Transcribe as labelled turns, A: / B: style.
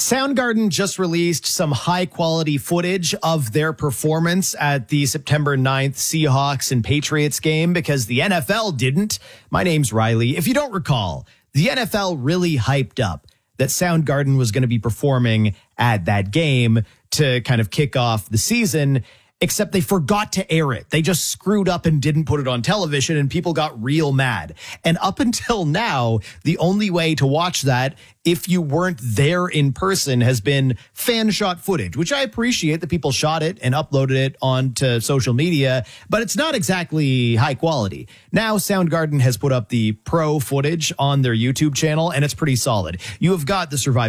A: Soundgarden just released some high quality footage of their performance at the September 9th Seahawks and Patriots game because the NFL didn't. My name's Riley. If you don't recall, the NFL really hyped up that Soundgarden was going to be performing at that game to kind of kick off the season, except they forgot to air it. They just screwed up and didn't put it on television, and people got real mad. And up until now, the only way to watch that, if you weren't there in person, has been fan shot footage, which I appreciate that people shot it and uploaded it onto social media, but it's not exactly high quality. Now, Soundgarden has put up the pro footage on their YouTube channel, and it's pretty solid. You have got the surviving